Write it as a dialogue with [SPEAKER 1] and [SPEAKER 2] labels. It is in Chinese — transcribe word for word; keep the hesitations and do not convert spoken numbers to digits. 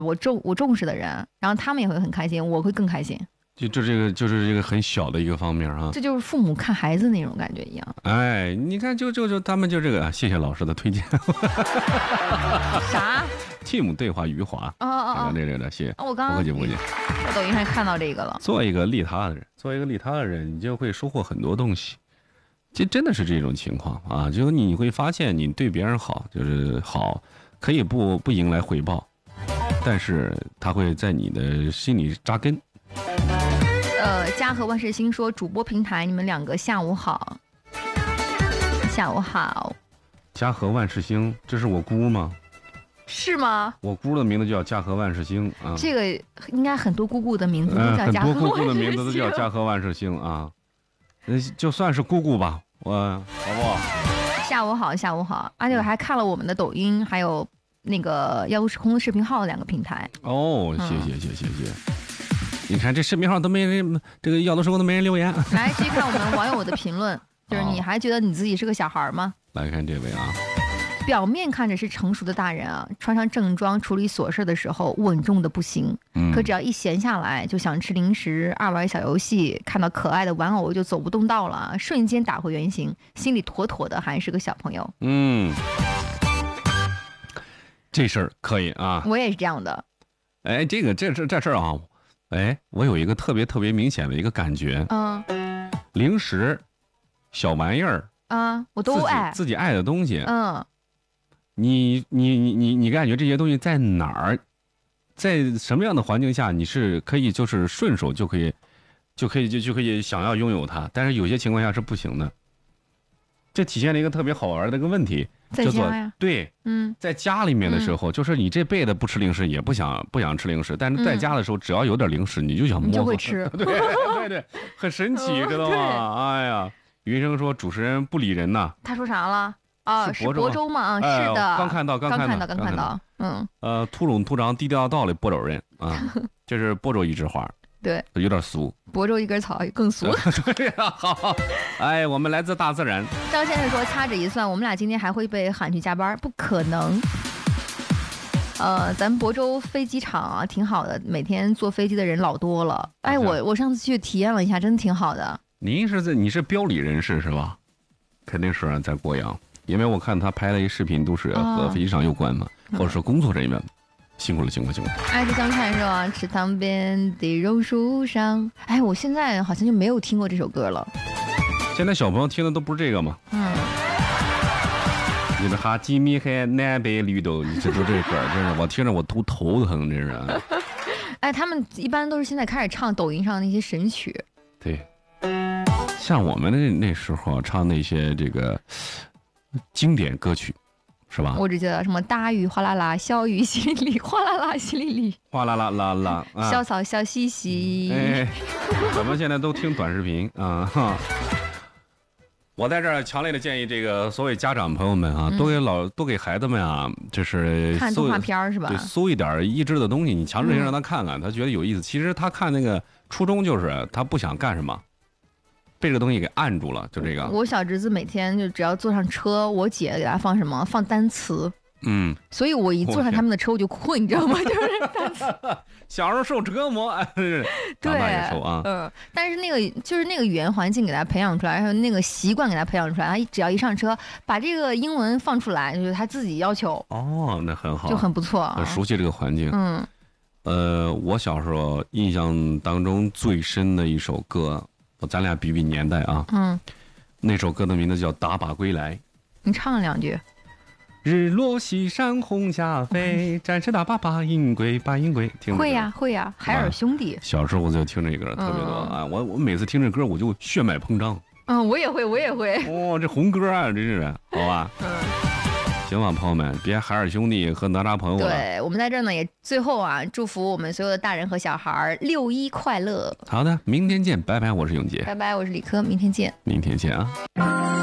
[SPEAKER 1] 我重我重视的人，然后他们也会很开心，我会更开心。
[SPEAKER 2] 就就这个就是这个很小的一个方面啊，
[SPEAKER 1] 这就是父母看孩子那种感觉一样。
[SPEAKER 2] 哎，你看就就就他们就这个，谢谢老师的推荐。
[SPEAKER 1] 啥
[SPEAKER 2] ？Team 对话余华。
[SPEAKER 1] 哦哦哦，
[SPEAKER 2] 这这这，谢谢。
[SPEAKER 1] 我刚刚
[SPEAKER 2] 不客气不客气。
[SPEAKER 1] 在抖音上看到这个了。
[SPEAKER 2] 做一个利他的人，做一个利他的人，你就会收获很多东西。这真的是这种情况啊，就是你会发现，你对别人好，就是好，可以不不迎来回报，但是他会在你的心里扎根。
[SPEAKER 1] 呃，嘉禾万事兴说，主播平台，你们两个下午好。下午好。
[SPEAKER 2] 嘉禾万事兴，这是我姑吗？
[SPEAKER 1] 是吗？
[SPEAKER 2] 我姑的名字叫嘉禾万事兴啊。
[SPEAKER 1] 这个应该很多姑姑的名字都叫嘉禾万事兴、
[SPEAKER 2] 呃、很多姑姑的名字都叫嘉禾万事兴啊。就算是姑姑吧，我好不好？
[SPEAKER 1] 下午好，下午好。而且我还看了我们的抖音，还有那个耀都时空的视频号两个平台。
[SPEAKER 2] 哦，谢谢谢谢谢谢。你看这视频号都没人，这个耀都时空都没人留言。
[SPEAKER 1] 来继续看我们网友的评论，就是你还觉得你自己是个小孩吗？
[SPEAKER 2] 来看这位啊。
[SPEAKER 1] 表面看着是成熟的大人啊，穿上正装处理琐事的时候稳重的不行、嗯、可只要一闲下来就想吃零食，爱玩小游戏，看到可爱的玩偶就走不动道了，瞬间打回原形，心里妥妥的还是个小朋友。
[SPEAKER 2] 嗯，这事儿可以啊，
[SPEAKER 1] 我也是这样的。
[SPEAKER 2] 哎，这个这事这事儿啊，哎，我有一个特别特别明显的一个感觉，
[SPEAKER 1] 嗯，
[SPEAKER 2] 零食小玩意儿
[SPEAKER 1] 啊，我都爱
[SPEAKER 2] 自己爱的东西，
[SPEAKER 1] 嗯。
[SPEAKER 2] 你你你你你感觉这些东西在哪儿，在什么样的环境下你是可以就是顺手就可以就可以就就可以想要拥有它，但是有些情况下是不行的。这体现了一个特别好玩的一个问题，
[SPEAKER 1] 在家呀，
[SPEAKER 2] 对，
[SPEAKER 1] 嗯，
[SPEAKER 2] 在家里面的时候、嗯、就是你这辈子不吃零食也不想不想吃零食，但是在家的时候、嗯、只要有点零食你就想摸，你
[SPEAKER 1] 就会吃，
[SPEAKER 2] 对对对，很神奇，知道吗？哎呀，云生说主持人不理人呐，
[SPEAKER 1] 他说啥了？啊，是亳州吗？啊，
[SPEAKER 2] 哎、
[SPEAKER 1] 是的，
[SPEAKER 2] 刚看到，
[SPEAKER 1] 刚
[SPEAKER 2] 看
[SPEAKER 1] 到，刚看到，嗯，
[SPEAKER 2] 呃，突陇突长地地道道的亳州人啊，这是亳州一枝花，
[SPEAKER 1] 对，
[SPEAKER 2] 有点俗，
[SPEAKER 1] 亳州一根草更俗。
[SPEAKER 2] 对呀、啊，好，哎，我们来自大自然。
[SPEAKER 1] 张先生说，掐指一算，我们俩今天还会被喊去加班，不可能。呃，咱亳州飞机场啊，挺好的，每天坐飞机的人老多了。哎，我我上次去体验了一下，真的挺好的。
[SPEAKER 2] 您是在你是标里人士是吧？肯定是在贵阳。因为我看他拍了一视频，都是和飞机场有关嘛，哦、或者是工作人员，辛苦了，辛苦了，辛苦了。
[SPEAKER 1] 爱吃香菜是吧？池塘边的榕树上，哎，我现在好像就没有听过这首歌了。
[SPEAKER 2] 现在小朋友听的都不是这个吗？
[SPEAKER 1] 嗯。
[SPEAKER 2] 你们哈基米海南北绿豆，你这都这歌，真是我听着我都头疼，真是。
[SPEAKER 1] 哎，他们一般都是现在开始唱抖音上那些神曲。
[SPEAKER 2] 对。像我们那那时候唱那些这个。经典歌曲，是吧？
[SPEAKER 1] 我只记得什么大雨哗啦啦，小雨淅沥沥，哗啦啦淅沥沥，
[SPEAKER 2] 哗啦啦啦啦，啊、
[SPEAKER 1] 小草笑嘻嘻。
[SPEAKER 2] 哎，咱们现在都听短视频啊哈。我在这儿强烈的建议这个所谓家长朋友们啊，嗯、多给老多给孩子们啊，就是
[SPEAKER 1] 看动画片是吧？
[SPEAKER 2] 对，搜一点益智的东西，你强制性让他看看，嗯、他觉得有意思。其实他看那个初衷就是他不想干什么。被这个东西给按住了，就这个。我
[SPEAKER 1] 小侄子每天就只要坐上车，我姐给他放什么？放单词。
[SPEAKER 2] 嗯。
[SPEAKER 1] 所以我一坐上他们的车我就困，你知道吗？就是单词。
[SPEAKER 2] 小时候受折磨，
[SPEAKER 1] 对，
[SPEAKER 2] 长大也受啊。
[SPEAKER 1] 嗯，但是那个就是那个语言环境给他培养出来，还有那个习惯给他培养出来，他只要一上车，把这个英文放出来，就是他自己要求。
[SPEAKER 2] 哦，那很好，
[SPEAKER 1] 就很不错，
[SPEAKER 2] 很熟悉这个环境。
[SPEAKER 1] 嗯。
[SPEAKER 2] 呃，我小时候印象当中最深的一首歌。咱俩比比年代啊，
[SPEAKER 1] 嗯，
[SPEAKER 2] 那首歌的名字叫《打靶归来》，
[SPEAKER 1] 你唱两句。
[SPEAKER 2] 日落西山红霞飞，战士打靶把银归，把银归。听
[SPEAKER 1] 会呀、啊、会呀、啊，海尔兄弟、
[SPEAKER 2] 啊。小时候我就听这歌特别多、嗯、啊，我我每次听这歌我就血脉膨胀。
[SPEAKER 1] 嗯，我也会，我也会。
[SPEAKER 2] 哦，这红歌啊，真是好吧。
[SPEAKER 1] 嗯。
[SPEAKER 2] 行吧，朋友们，别海尔兄弟和哪吒朋友了。
[SPEAKER 1] 对，我们在这儿呢，也最后啊，祝福我们所有的大人和小孩六一快乐。
[SPEAKER 2] 好的，明天见，拜拜，我是永杰。
[SPEAKER 1] 拜拜，我是李科，明天见。
[SPEAKER 2] 明天见啊。